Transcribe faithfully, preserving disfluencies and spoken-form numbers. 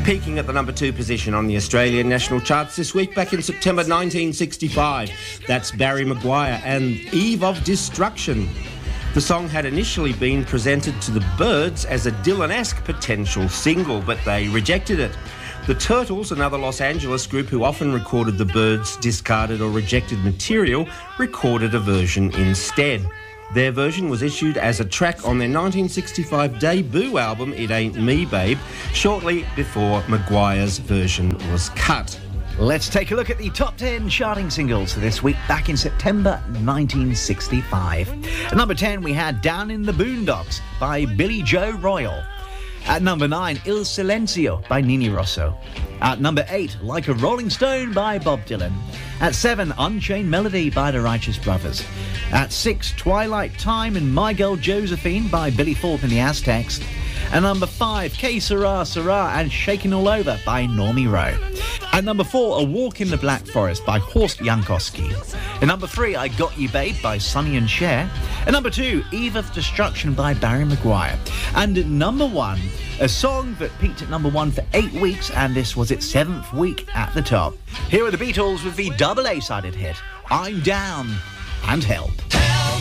Peaking at the number two position on the Australian national charts this week back in September nineteen sixty-five. That's Barry Maguire and Eve of Destruction. The song had initially been presented to the Byrds as a Dylan-esque potential single, but they rejected it. The Turtles, another Los Angeles group who often recorded the Byrds' discarded or rejected material, recorded a version instead. Their version was issued as a track on their nineteen sixty-five debut album, It Ain't Me, Babe, shortly before Maguire's version was cut. Let's take a look at the top ten charting singles for this week back in September nineteen sixty-five. At number ten, we had Down in the Boondocks by Billy Joe Royal. At number nine, Il Silencio by Nini Rosso. At number eight, Like a Rolling Stone by Bob Dylan. At seven, Unchained Melody by the Righteous Brothers. At six, Twilight Time and My Girl Josephine by Billy Thorpe and the Aztecs. At number five, Que Sera Sera and Shaking All Over by Normie Rowe. At number four, A Walk in the Black Forest by Horst Jankowski. At number three, I Got You Babe by Sonny and Cher. At number two, Eve of Destruction by Barry Maguire. And at number one, a song that peaked at number one for eight weeks, and this was its seventh week at the top. Here are the Beatles with the double A-sided hit, I'm Down and Help.